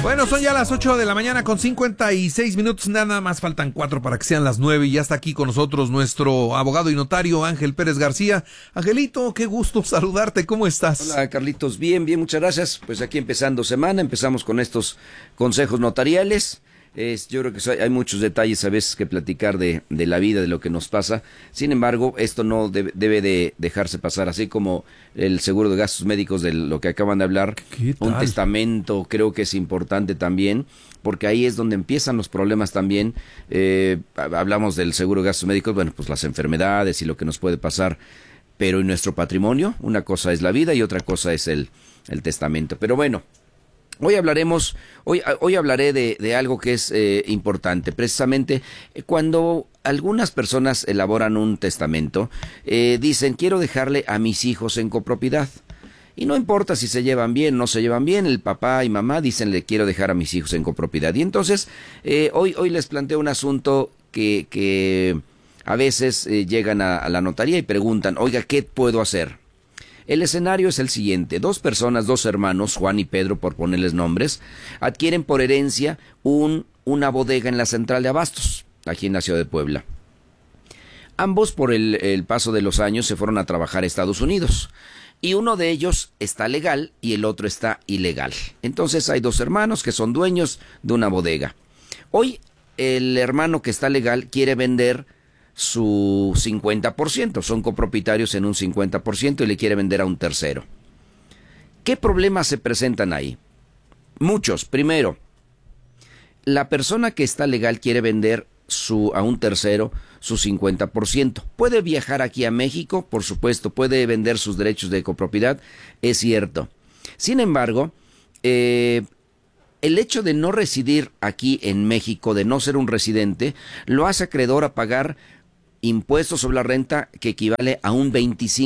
Bueno, son ya las 8 de la mañana con 56 minutos, nada más faltan 4 para que sean las 9 y ya está aquí con nosotros nuestro abogado y notario Ángel Pérez García. Angelito, qué gusto saludarte, ¿cómo estás? Hola Carlitos, bien, muchas gracias. Pues aquí empezando semana, empezamos con estos consejos notariales. Yo creo que hay muchos detalles a veces que platicar de la vida, de lo que nos pasa. Sin embargo, esto no debe de dejarse pasar, así como el seguro de gastos médicos de lo que acaban de hablar. Un testamento creo que es importante también, porque ahí es donde empiezan los problemas también. Hablamos del seguro de gastos médicos, bueno, pues las enfermedades y lo que nos puede pasar. Pero en nuestro patrimonio, una cosa es la vida y otra cosa es el testamento. Pero bueno, hoy hablaré de algo que es importante. Precisamente cuando algunas personas elaboran un testamento, dicen, quiero dejarle a mis hijos en copropiedad. Y no importa si se llevan bien o no se llevan bien, el papá y mamá dicen, le quiero dejar a mis hijos en copropiedad. Y entonces, hoy les planteo un asunto que a veces llegan a la notaría y preguntan, oiga, ¿qué puedo hacer? El escenario es el siguiente. Dos personas, dos hermanos, Juan y Pedro, por ponerles nombres, adquieren por herencia una bodega en la central de abastos, aquí en la ciudad de Puebla. Ambos, por el paso de los años, se fueron a trabajar a Estados Unidos. Y uno de ellos está legal y el otro está ilegal. Entonces hay dos hermanos que son dueños de una bodega. Hoy el hermano que está legal quiere vender su 50%, son copropietarios en un 50% y le quiere vender a un tercero. ¿Qué problemas se presentan ahí? Muchos. Primero, la persona que está legal quiere vender a un tercero su 50%. Puede viajar aquí a México, por supuesto, puede vender sus derechos de copropiedad, es cierto. Sin embargo, el hecho de no residir aquí en México, de no ser un residente, lo hace acreedor a pagar impuestos sobre la renta que equivale a un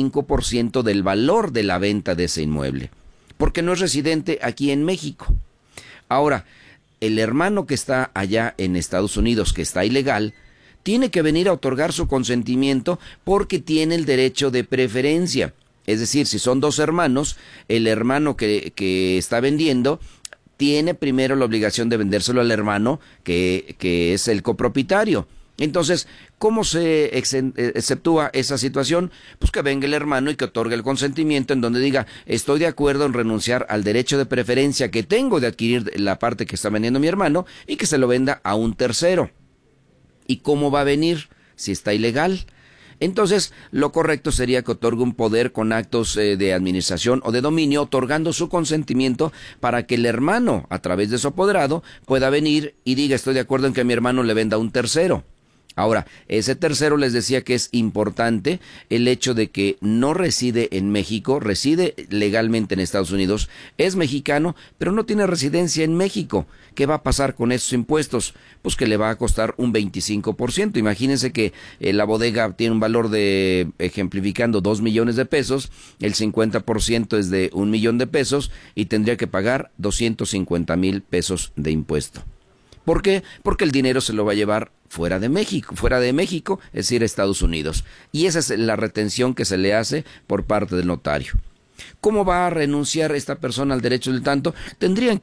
25% del valor de la venta de ese inmueble, porque no es residente aquí en México. Ahora, el hermano que está allá en Estados Unidos, que está ilegal, tiene que venir a otorgar su consentimiento porque tiene el derecho de preferencia. Es decir, si son dos hermanos, el hermano que está vendiendo tiene primero la obligación de vendérselo al hermano que es el copropietario. Entonces, ¿cómo se exceptúa esa situación? Pues que venga el hermano y que otorgue el consentimiento en donde diga, estoy de acuerdo en renunciar al derecho de preferencia que tengo de adquirir la parte que está vendiendo mi hermano y que se lo venda a un tercero. ¿Y cómo va a venir si está ilegal? Entonces, lo correcto sería que otorgue un poder con actos de administración o de dominio, otorgando su consentimiento para que el hermano, a través de su apoderado, pueda venir y diga, estoy de acuerdo en que mi hermano le venda a un tercero. Ahora, ese tercero les decía que es importante el hecho de que no reside en México, reside legalmente en Estados Unidos, es mexicano, pero no tiene residencia en México. ¿Qué va a pasar con esos impuestos? Pues que le va a costar un 25%. Imagínense que la bodega tiene un valor de, ejemplificando, 2 millones de pesos, el 50% es de 1 millón de pesos y tendría que pagar 250,000 pesos de impuesto. ¿Por qué? Porque el dinero se lo va a llevar fuera de México, es decir, a Estados Unidos. Y esa es la retención que se le hace por parte del notario. ¿Cómo va a renunciar esta persona al derecho del tanto? Tendría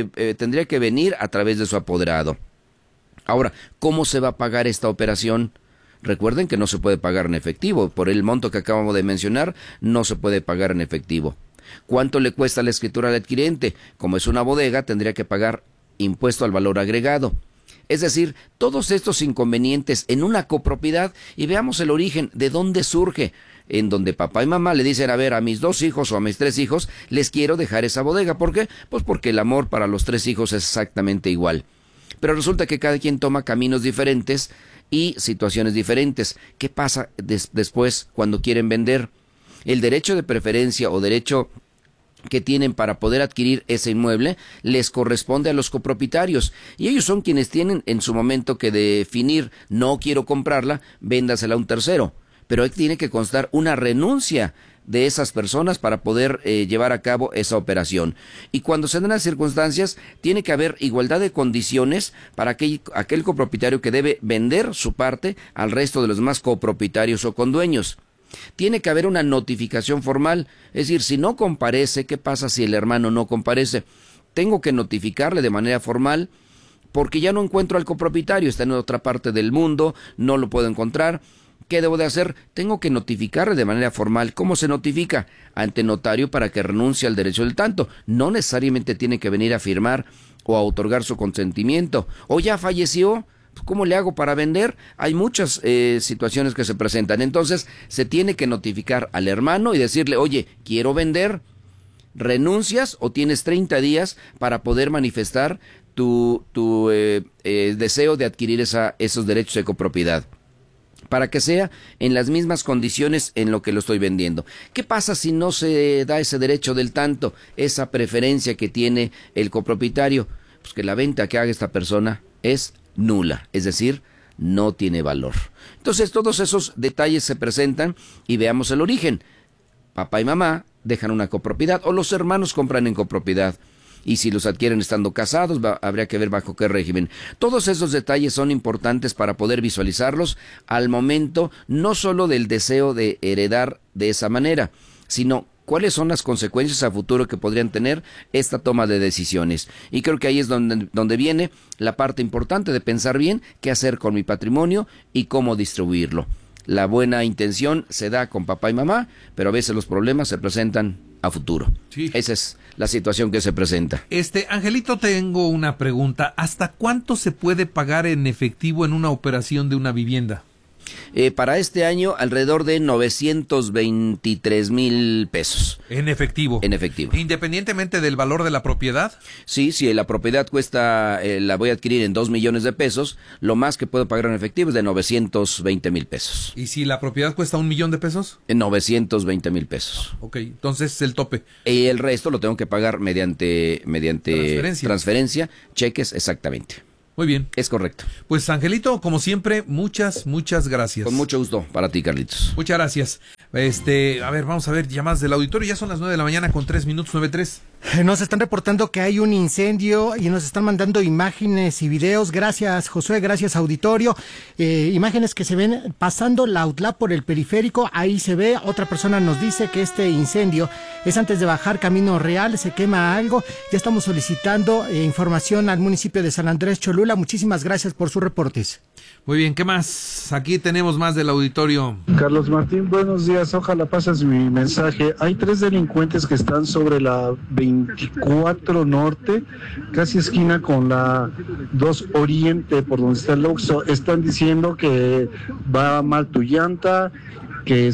que venir a través de su apoderado. Ahora, ¿cómo se va a pagar esta operación? Recuerden que no se puede pagar en efectivo. Por el monto que acabamos de mencionar, no se puede pagar en efectivo. ¿Cuánto le cuesta la escritura al adquirente? Como es una bodega, tendría que pagar impuesto al valor agregado. Es decir, todos estos inconvenientes en una copropiedad, y veamos el origen, de dónde surge, en donde papá y mamá le dicen, a ver, a mis 2 hijos o a mis 3 hijos, les quiero dejar esa bodega. ¿Por qué? Pues porque el amor para los 3 hijos es exactamente igual. Pero resulta que cada quien toma caminos diferentes y situaciones diferentes. ¿Qué pasa después cuando quieren vender? El derecho de preferencia o derecho que tienen para poder adquirir ese inmueble les corresponde a los copropietarios y ellos son quienes tienen en su momento que definir, no quiero comprarla, véndasela a un tercero, pero ahí tiene que constar una renuncia de esas personas para poder llevar a cabo esa operación. Y cuando se dan las circunstancias, tiene que haber igualdad de condiciones para aquel copropietario que debe vender su parte al resto de los demás copropietarios o condueños. Tiene que haber una notificación formal, es decir, si no comparece, ¿qué pasa si el hermano no comparece? tengo que notificarle de manera formal porque ya no encuentro al copropietario, está en otra parte del mundo, no lo puedo encontrar. ¿Qué debo de hacer? Tengo que notificarle de manera formal. ¿Cómo se notifica? Ante notario para que renuncie al derecho del tanto. No necesariamente tiene que venir a firmar o a otorgar su consentimiento. ¿O ya falleció? ¿Cómo le hago para vender? Hay muchas situaciones que se presentan. Entonces, se tiene que notificar al hermano y decirle, oye, quiero vender. ¿Renuncias o tienes 30 días para poder manifestar tu deseo de adquirir esos derechos de copropiedad? Para que sea en las mismas condiciones en lo que lo estoy vendiendo. ¿Qué pasa si no se da ese derecho del tanto, esa preferencia que tiene el copropietario? Pues que la venta que haga esta persona es nula, es decir, no tiene valor. Entonces todos esos detalles se presentan y veamos el origen. Papá y mamá dejan una copropiedad o los hermanos compran en copropiedad. Y si los adquieren estando casados, habría que ver bajo qué régimen. Todos esos detalles son importantes para poder visualizarlos al momento no solo del deseo de heredar de esa manera, sino cuáles son las consecuencias a futuro que podrían tener esta toma de decisiones. Y creo que ahí es donde viene la parte importante de pensar bien qué hacer con mi patrimonio y cómo distribuirlo. La buena intención se da con papá y mamá, pero a veces los problemas se presentan a futuro. Sí. Esa es la situación que se presenta. Angelito, tengo una pregunta. ¿Hasta cuánto se puede pagar en efectivo en una operación de una vivienda? Para este año, alrededor de 923,000 pesos. ¿En efectivo? En efectivo. ¿Independientemente del valor de la propiedad? Sí, si la propiedad cuesta, la voy a adquirir en 2 millones de pesos, lo más que puedo pagar en efectivo es de 920,000 pesos. ¿Y si la propiedad cuesta 1 millón de pesos? En 920,000 pesos. Ok, entonces es el tope. Y el resto lo tengo que pagar mediante transferencia, cheques, exactamente. Muy bien. Es correcto. Pues Angelito, como siempre, muchas gracias. Con mucho gusto para ti, Carlitos. Muchas gracias. A ver, vamos a ver llamadas del auditorio. Ya son las 9 de la mañana con 3 minutos, 9:03. Nos están reportando que hay un incendio y nos están mandando imágenes y videos. Gracias, Josué, gracias, auditorio. Imágenes que se ven pasando la UTLA por el periférico. Ahí se ve. Otra persona nos dice que este incendio es antes de bajar Camino Real. Se quema algo. Ya estamos solicitando información al municipio de San Andrés Cholula. Muchísimas gracias por sus reportes. Muy bien, ¿qué más? Aquí tenemos más del auditorio. Carlos Martín, buenos días. Ojalá pases mi mensaje. Hay 3 delincuentes que están sobre la 24 Norte, casi esquina con la 2 Oriente, por donde está el Oxxo. Están diciendo que va mal tu llanta, que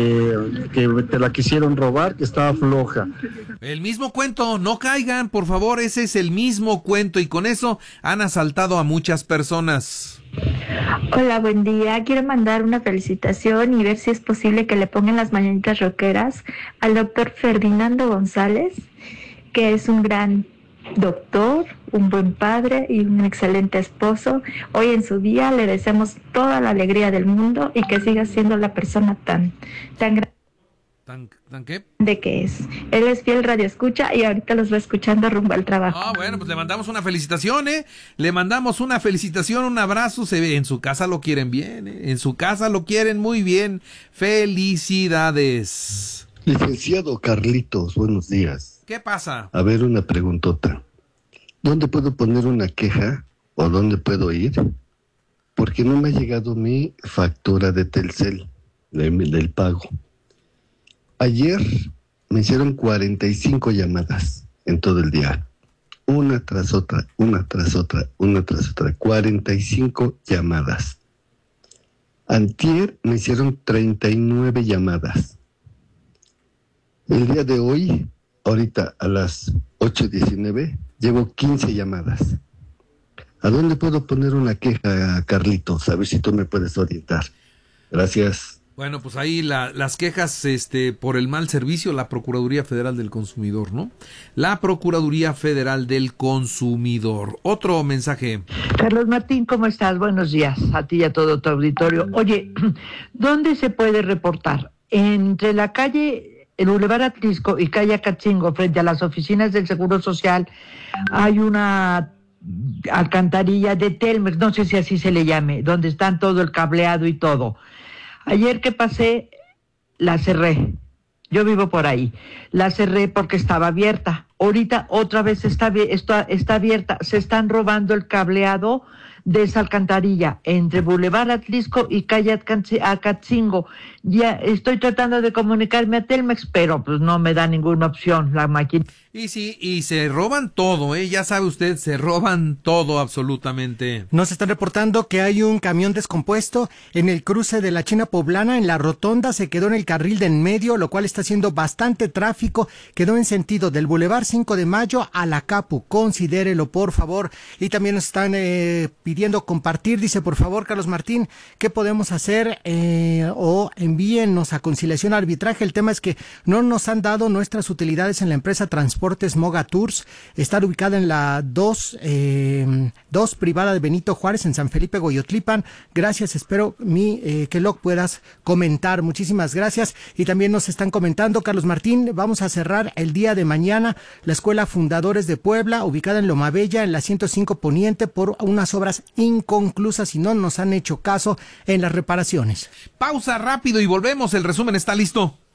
te la quisieron robar, que estaba floja. El mismo cuento, no caigan, por favor, ese es el mismo cuento y con eso han asaltado a muchas personas. Hola, buen día. Quiero mandar una felicitación y ver si es posible que le pongan las mañanitas rockeras al doctor Ferdinando González, que es un gran doctor, un buen padre y un excelente esposo. Hoy en su día le deseamos toda la alegría del mundo y que siga siendo la persona tan grande ¿qué? de que es. Él es fiel radioescucha y ahorita los va escuchando rumbo al trabajo. Bueno, pues le mandamos una felicitación, le mandamos una felicitación, un abrazo. Se ve, en su casa lo quieren bien, en su casa lo quieren muy bien. Felicidades. Licenciado Carlitos, buenos días. ¿Qué pasa? A ver, una preguntota. ¿Dónde puedo poner una queja o dónde puedo ir? Porque no me ha llegado mi factura de Telcel, del pago. Ayer me hicieron 45 llamadas en todo el día. Una tras otra, 45 llamadas. Antier me hicieron 39 llamadas. El día de hoy, ahorita a las 8:19, llevo 15 llamadas. ¿A dónde puedo poner una queja, Carlitos? A ver si tú me puedes orientar. Gracias. Bueno, pues ahí las quejas por el mal servicio, la Procuraduría Federal del Consumidor, ¿no? La Procuraduría Federal del Consumidor. Otro mensaje. Carlos Martín, ¿cómo estás? Buenos días a ti y a todo tu auditorio. Oye, ¿dónde se puede reportar? Entre la calle, el Boulevard Atlisco y calle Acatzingo, frente a las oficinas del Seguro Social, hay una alcantarilla de Telmex, no sé si así se le llame, donde están todo el cableado y todo. Ayer que pasé, la cerré. Yo vivo por ahí. La cerré porque estaba abierta. Ahorita otra vez está abierta, se están robando el cableado de esa alcantarilla entre Boulevard Atlisco y calle Acatzingo. Ya estoy tratando de comunicarme a Telmex, pero pues no me da ninguna opción la máquina. Y sí, y se roban todo, ya sabe usted, se roban todo absolutamente. Nos están reportando que hay un camión descompuesto en el cruce de la China Poblana, en la rotonda, se quedó en el carril de en medio, lo cual está haciendo bastante tráfico, quedó en sentido del Boulevard 5 de Mayo a la Capu, considérelo por favor. Y también nos están pidiendo compartir, dice por favor Carlos Martín, ¿qué podemos hacer? O envíennos a conciliación arbitraje. El tema es que no nos han dado nuestras utilidades en la empresa Transportes Moga Tours, está ubicada en la 2 privada de Benito Juárez en San Felipe Goyotlipan. Gracias, espero que lo puedas comentar. Muchísimas gracias. Y también nos están comentando, Carlos Martín, vamos a cerrar el día de mañana la Escuela Fundadores de Puebla, ubicada en Loma Bella, en la 105 Poniente, por unas obras inconclusas y no nos han hecho caso en las reparaciones. Pausa rápido y volvemos, el resumen está listo.